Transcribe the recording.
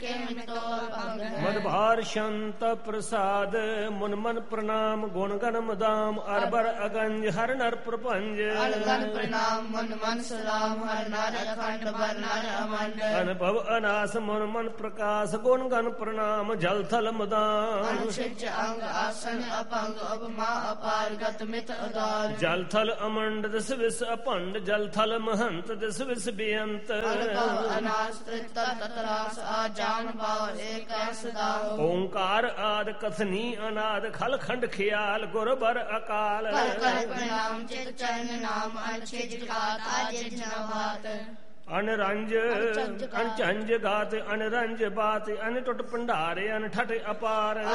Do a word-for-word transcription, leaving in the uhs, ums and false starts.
ਮਦਭਾਰ ਸ਼ੰਤ ਪ੍ਰਸਾਦ ਮੁਨ ਮਨ ਪ੍ਰਣਾਮ ਗੁਣ ਗਨ ਮਦਾਮ ਅਰਬਰ ਅਗੰਜ ਹਰ ਨਰ ਪ੍ਰਪੰਜ ਅਲਗਨ ਪ੍ਰਣਾਮ ਮਨ ਮਨ ਸਲਾਮ ਹਰ ਨਰ ਅਖੰਡ ਬਰ ਨਰ ਅਮੰਡ ਅਨਭਵ ਅਨਾਸ ਮਨ ਮਨ ਪ੍ਰਕਾਸ਼ ਗੁਣ ਗਨ ਪ੍ਰਣਾਮ ਜਲ ਥਲ ਮਦਾਮ ਅਨੁਸ਼ਿਜ ਅੰਗ ਆਸਨ ਅਪੰਗ ਅਪਮਾ ਅਪਾਰ ਗਤ ਮਿਤ ਅਦਾਰ ਜਲ ਥਲ ਅਮੰਡ ਦਿਸ ਵਿਸ ਅਪੰਡ ਜਲ ਥਲ ਮਹੰਤ ਦਿਸ ਵਿਸ ਬੇਅੰਤ ਅਨਭਵ ਅਨਾਸ ਤ੍ਰਿਤ ਤਤਰਾਸ ਆ ਜਾਨ ਭਾਵ ਏਕ ਸਦਾ ਓੰਕਾਰ ਆਦ ਕਥਨੀ ਅਨਾਦ ਖਲ ਖੰਡ ਖਿਆਲ ਗੁਰ ਬਰ ਅਕਾਲ ਕਰ ਕਰ ਪ੍ਰਣਾਮ ਚਿਤ ਚਰਨ ਨਾਮ ਅਨਛਿਜ ਘਾਤ ਆਜਿਜ ਨਵਾਤ ਅਨਰੰਜ ਅਨਚੰਜ ਗਾਤ ਅਨਰੰਜ ਬਾਤ ਅਨ ਟੁੱਟ ਭੰਡਾਰੇ ਅਨ ਠਟ ਅਪਾਰ